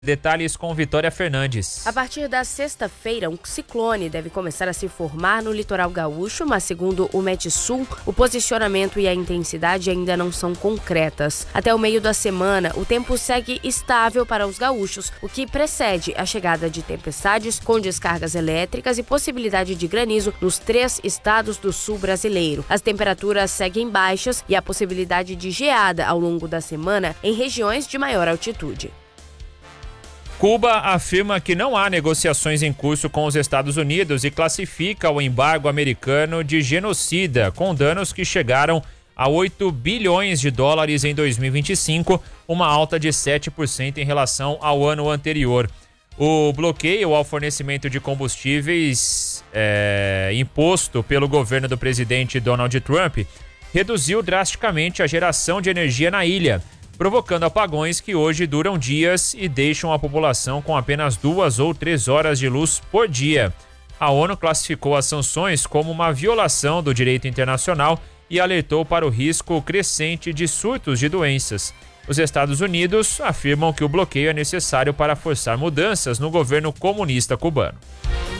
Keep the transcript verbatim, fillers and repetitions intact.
Detalhes com Vitória Fernandes. A partir da sexta-feira, um ciclone deve começar a se formar no litoral gaúcho, mas segundo o Metsul, o posicionamento e a intensidade ainda não são concretas. Até o meio da semana, o tempo segue estável para os gaúchos, o que precede a chegada de tempestades com descargas elétricas e possibilidade de granizo nos três estados do sul brasileiro. As temperaturas seguem baixas e há possibilidade de geada ao longo da semana em regiões de maior altitude. Cuba afirma que não há negociações em curso com os Estados Unidos e classifica o embargo americano de genocida, com danos que chegaram a oito bilhões de dólares em dois mil e vinte e cinco, uma alta de sete por cento em relação ao ano anterior. O bloqueio ao fornecimento de combustíveis é, imposto pelo governo do presidente Donald Trump reduziu drasticamente a geração de energia na ilha, provocando apagões que hoje duram dias e deixam a população com apenas duas ou três horas de luz por dia. A ONU classificou as sanções como uma violação do direito internacional e alertou para o risco crescente de surtos de doenças. Os Estados Unidos afirmam que o bloqueio é necessário para forçar mudanças no governo comunista cubano.